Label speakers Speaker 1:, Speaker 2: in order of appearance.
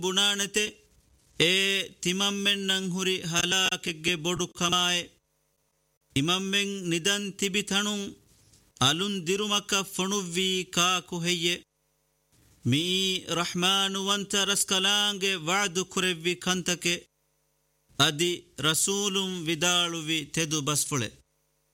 Speaker 1: ಬುಣಾಣತೆ ಏ ತಿಮಮ್ಮೆನ್ನಂ ಹುರಿ ಹಲಾಕೆಗ್ಗೆ ಬೊಡು ಕಮಾಯೆ ತಿಮಮ್ಮೆಂ ನಿದನ್ ತಿಬಿತಣುಂ ಅಲುನ್ ದಿರುಮಕ ಫಣುವ್ವಿ cock ಹೆಯ್ಯೆ me ರಹ್ಮಾನುವಂತ ರಸ್ಕಲಾಂಗೆ ವಾದು ಕುರೆವ್ವಿ ಕಂತಕೆ ಅದಿ ರಸೂಲುಂ ವಿದಾಳುವಿ ತೆದು ಬಸ್ಫುಳೆ